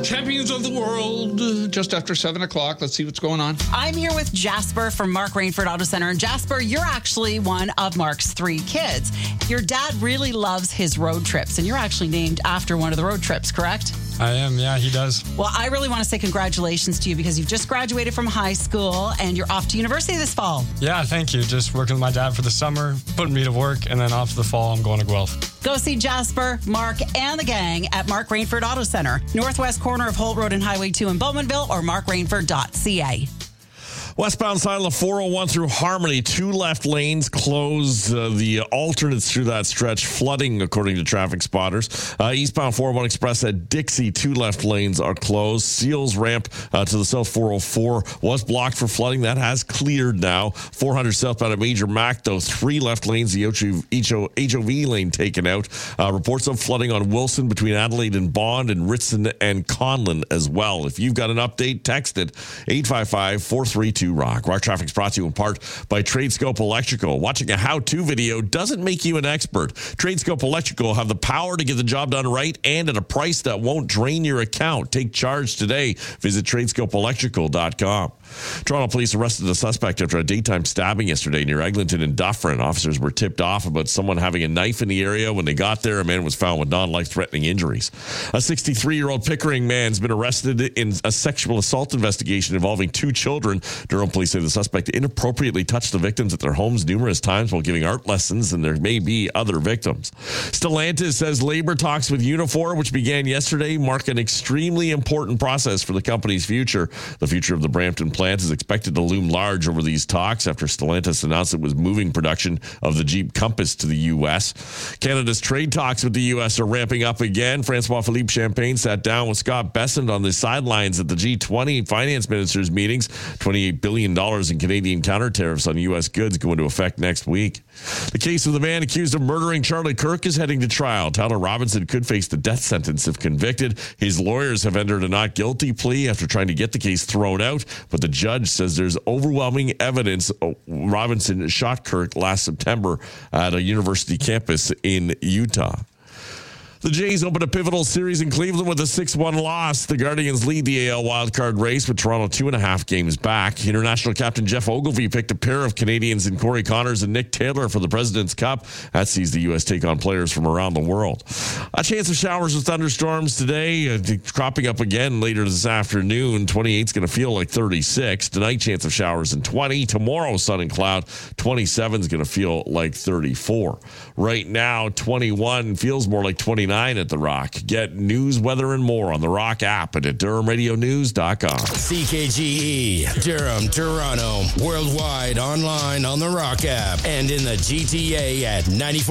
champions of the world, just after 7 o'clock. Let's see what's going on. I'm here with Jasper from Mark Rainford Auto Center. And Jasper, you're actually one of Mark's 3 kids. Your dad really loves his road trips, and you're actually named after one of the road trips, correct? I am, yeah, he does. Well, I really want to say congratulations to you because you've just graduated from high school and you're off to university this fall. Yeah, thank you. Just working with my dad for the summer, putting me to work, and then off to the fall, I'm going to Guelph. Go see Jasper, Mark, and the gang at Mark Rainford Auto Center, northwest corner of Holt Road and Highway 2 in Bowmanville, or markrainford.ca. Westbound side of the 401 through Harmony, 2 left lanes closed. The alternates through that stretch flooding, according to traffic spotters. Eastbound 401 Express at Dixie, 2 left lanes are closed. Seals ramp to the South 404 was blocked for flooding. That has cleared now. 400 southbound at Major Mac, though, 3 left lanes. The HOV lane taken out. Reports of flooding on Wilson between Adelaide and Bond, and Ritson and Conlin as well. If you've got an update, text it 855-432. Rock traffic's brought to you in part by Tradescope Electrical. Watching a how-to video doesn't make you an expert. Tradescope Electrical have the power to get the job done right and at a price that won't drain your account. Take charge today. Visit tradescopeelectrical.com. Toronto police arrested a suspect after a daytime stabbing yesterday near Eglinton and Dufferin. Officers were tipped off about someone having a knife in the area. When they got there, a man was found with non-life-threatening injuries. A 63-year-old Pickering man's been arrested in a sexual assault investigation involving 2 children. Durham police say the suspect inappropriately touched the victims at their homes numerous times while giving art lessons, and there may be other victims. Stellantis says labor talks with Unifor, which began yesterday, mark an extremely important process for the company's future. The future of the Brampton plant is expected to loom large over these talks after Stellantis announced it was moving production of the Jeep Compass to the U.S. Canada's trade talks with the U.S. are ramping up again. François-Philippe Champagne sat down with Scott Bessent on the sidelines at the G20 finance ministers' meetings. $28 billion in Canadian counter tariffs on U.S. goods go into effect next week. The case of the man accused of murdering Charlie Kirk is heading to trial. Tyler Robinson could face the death sentence if convicted. His lawyers have entered a not guilty plea after trying to get the case thrown out, but the judge says there's overwhelming evidence Robinson shot Kirk last September at a university campus in Utah. The Jays opened a pivotal series in Cleveland with a 6-1 loss. The Guardians lead the AL wildcard race with Toronto 2.5 games back. International captain Jeff Ogilvie picked a pair of Canadians in Corey Connors and Nick Taylor for the President's Cup. That sees the U.S. take on players from around the world. A chance of showers with thunderstorms today, cropping up again later this afternoon. 28 is going to feel like 36. Tonight, chance of showers in 20. Tomorrow, sun and cloud. 27 is going to feel like 34. Right now, 21 feels more like 29 at The Rock. Get news, weather, and more on The Rock app and at DurhamRadioNews.com. CKGE, Durham, Toronto, worldwide, online on The Rock app, and in the GTA at 94.